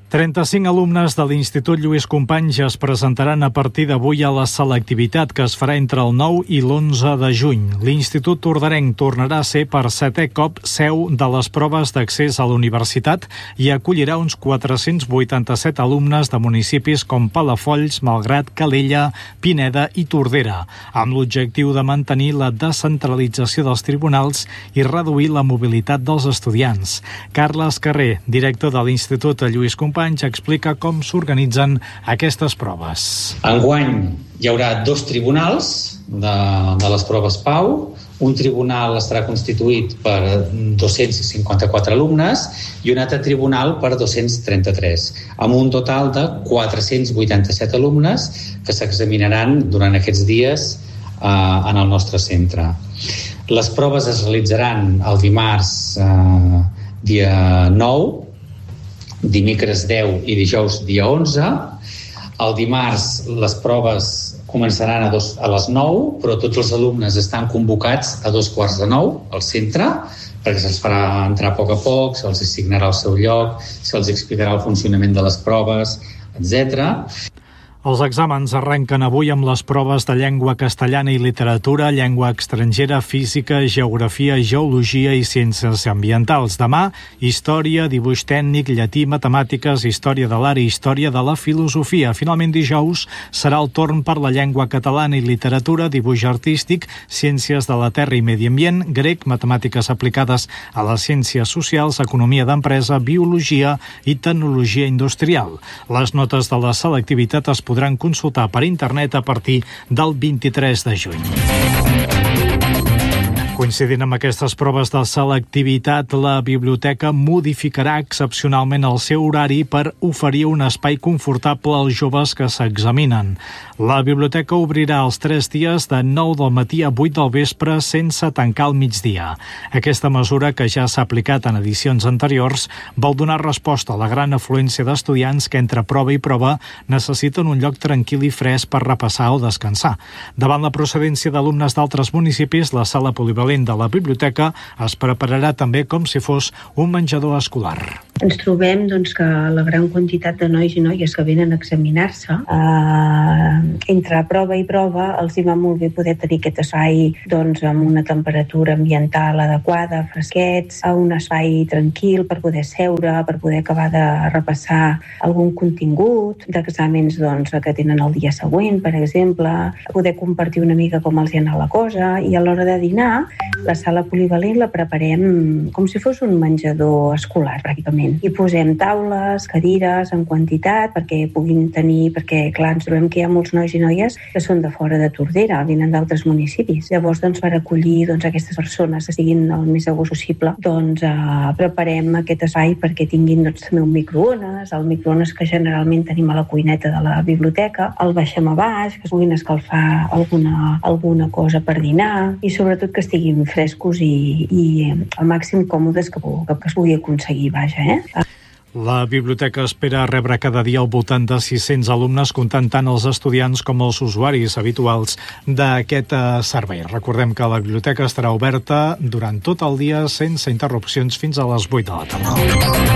35 alumnes de l'Institut Lluís Companys es presentaran a partir d'avui a la selectivitat que es farà entre el 9 i l'11 de juny. L'Institut Tordarenc tornarà a ser per 7è cop seu de les proves d'accés a la universitat i acollirà uns 487 alumnes de municipis com Palafolls, Malgrat, Calella, Pineda i Tordera, amb l'objectiu de mantenir la descentralització dels tribunals i reduir la mobilitat dels estudiants. Carles Carrer, director de l'Institut Lluís Companys, explica com s'organitzen aquestes proves. Enguany hi haurà 2 tribunals de les proves PAU. Un tribunal estarà constituït per 254 alumnes i un altre tribunal per 233, amb un total de 487 alumnes que s'examinaran durant aquests dies en el nostre centre. Les proves es realitzaran el dimarts dia 9, dimecres 10 i dijous dia 11. El dimarts les proves començaran a les 9, però tots els alumnes estan convocats a 8:45 al centre, perquè se'ls farà entrar a poc, se'ls assignarà el seu lloc, se'ls explicarà el funcionament de les proves, etc. Els exàmens arrenquen avui amb les proves de llengua castellana i literatura, llengua estrangera, física, geografia, geologia i ciències ambientals. Demà, història, dibuix tècnic, llatí, matemàtiques, història de l'art i història de la filosofia. Finalment, dijous serà el torn per la llengua catalana i literatura, dibuix artístic, ciències de la terra i medi ambient, grec, matemàtiques aplicades a les ciències socials, economia d'empresa, biologia i tecnologia industrial. Les notes de la selectivitat es podran consultar per internet a partir del 23 de juny. Coincidint amb aquestes proves de selectivitat, la biblioteca modificarà excepcionalment el seu horari per oferir un espai confortable als joves que s'examinen. La biblioteca obrirà els 3 dies de 9 del matí a 8 del vespre sense tancar al migdia. Aquesta mesura, que ja s'ha aplicat en edicions anteriors, vol donar resposta a la gran afluència d'estudiants que entre prova i prova necessiten un lloc tranquil i fresc per repassar o descansar. Davant la procedència d'alumnes d'altres municipis, la sala polivalent de la biblioteca es prepararà també com si fos un menjador escolar. Ens trobem que la gran quantitat de nois i noies que venen a examinar-se, entre prova i prova els hi va molt bé poder tenir aquest espai amb una temperatura ambiental adequada, fresquets, a un espai tranquil per poder seure, per poder acabar de repassar algun contingut d'exàmens que tenen el dia següent, per exemple, poder compartir una mica com els hi ha anat la cosa, i a l'hora de dinar la sala polivalent la preparem com si fos un menjador escolar, pràcticament. Hi posem taules, cadires en quantitat perquè puguin tenir, perquè clar, ens trobem que hi ha molts nois i noies que són de fora de Tordera, venen d'altres municipis. Llavors, per acollir aquestes persones que siguin el més segurs possible, preparem aquest espai perquè tinguin també un microones, el microones que generalment tenim a la cuineta de la biblioteca, el baixem a baix, que es puguin escalfar alguna cosa per dinar i sobretot que estiguin frescos i al màxim còmodes que es pugui aconseguir, La biblioteca espera rebre cada dia al voltant de 600 alumnes, comptant tant els estudiants com els usuaris habituals d'aquest servei. Recordem que la biblioteca estarà oberta durant tot el dia sense interrupcions fins a les 8 de la tarda.